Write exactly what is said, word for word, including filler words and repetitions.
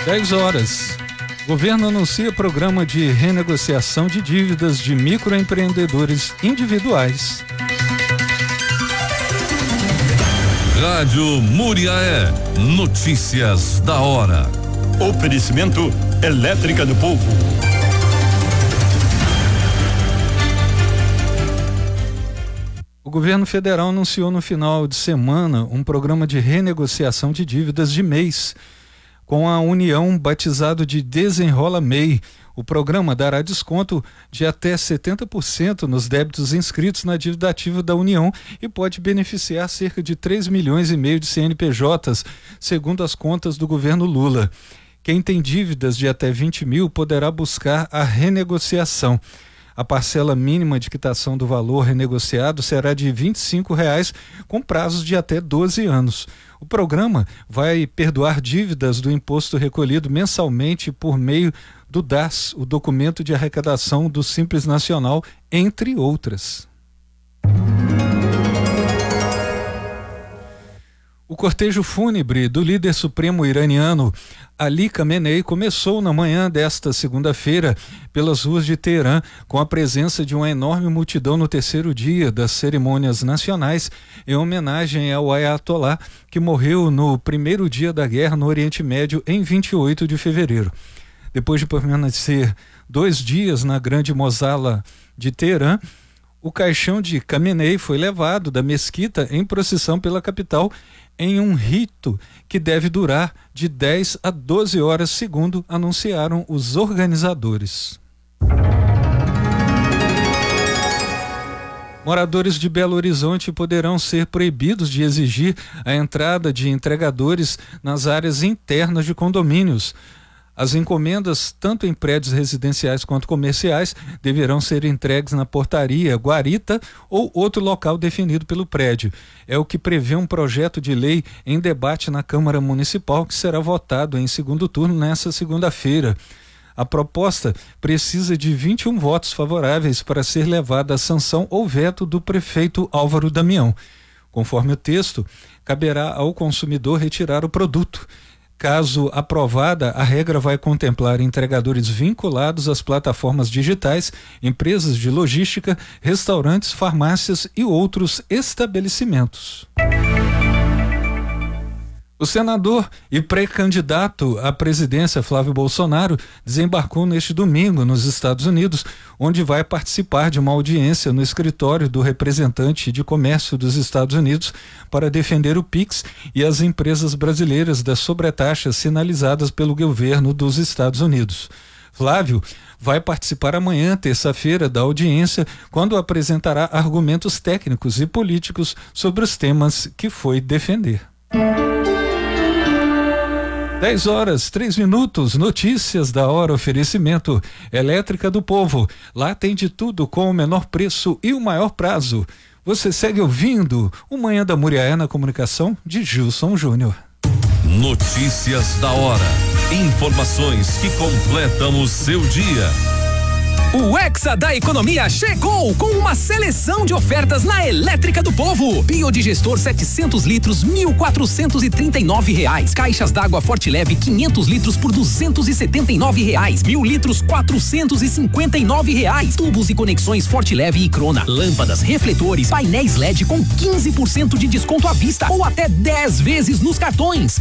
dez horas. O governo anuncia programa de renegociação de dívidas de microempreendedores individuais. Rádio Muriaé. Notícias da hora. Oferecimento Elétrica do Povo. O governo federal anunciou no final de semana um programa de renegociação de dívidas de M E I, com a União batizado de Desenrola M E I. O programa dará desconto de até setenta por cento nos débitos inscritos na dívida ativa da União e pode beneficiar cerca de três milhões e meio de C N P Js, segundo as contas do governo Lula. Quem tem dívidas de até vinte mil poderá buscar a renegociação. A parcela mínima de quitação do valor renegociado será de vinte e cinco reais, com prazos de até doze anos. O programa vai perdoar dívidas do imposto recolhido mensalmente por meio do D A S, o documento de arrecadação do Simples Nacional, entre outras. O cortejo fúnebre do líder supremo iraniano Ali Khamenei começou na manhã desta segunda-feira pelas ruas de Teherã, com a presença de uma enorme multidão no terceiro dia das cerimônias nacionais, em homenagem ao Ayatollah, que morreu no primeiro dia da guerra no Oriente Médio em vinte e oito de fevereiro. Depois de permanecer dois dias na grande mosala de Teherã, o caixão de Khamenei foi levado da mesquita em procissão pela capital em um rito que deve durar de dez a doze horas, segundo anunciaram os organizadores. Moradores de Belo Horizonte poderão ser proibidos de exigir a entrada de entregadores nas áreas internas de condomínios. As encomendas, tanto em prédios residenciais quanto comerciais, deverão ser entregues na portaria, guarita ou outro local definido pelo prédio. É o que prevê um projeto de lei em debate na Câmara Municipal, que será votado em segundo turno nesta segunda-feira. A proposta precisa de vinte e um votos favoráveis para ser levada à sanção ou veto do prefeito Álvaro Damião. Conforme o texto, caberá ao consumidor retirar o produto. Caso aprovada, a regra vai contemplar entregadores vinculados às plataformas digitais, empresas de logística, restaurantes, farmácias e outros estabelecimentos. O senador e pré-candidato à presidência Flávio Bolsonaro desembarcou neste domingo nos Estados Unidos, onde vai participar de uma audiência no escritório do representante de comércio dos Estados Unidos para defender o Pix e as empresas brasileiras das sobretaxas sinalizadas pelo governo dos Estados Unidos. Flávio vai participar amanhã, terça-feira, da audiência, quando apresentará argumentos técnicos e políticos sobre os temas que foi defender. dez horas, três minutos, notícias da hora, oferecimento Elétrica do Povo. Lá tem de tudo com o menor preço e o maior prazo. Você segue ouvindo o Manhã da Muriaé na comunicação de Gilson Júnior. Notícias da hora. Informações que completam o seu dia. O Hexa da Economia chegou com uma seleção de ofertas na Elétrica do Povo. Biodigestor setecentos litros, mil quatrocentos e trinta e nove reais. Caixas d'água Forte Leve quinhentos litros por duzentos e setenta e nove reais. Mil litros quatrocentos e cinquenta e nove reais. Tubos e conexões Forte Leve e Crona. Lâmpadas, refletores, painéis L E D com quinze por cento de desconto à vista ou até dez vezes nos cartões.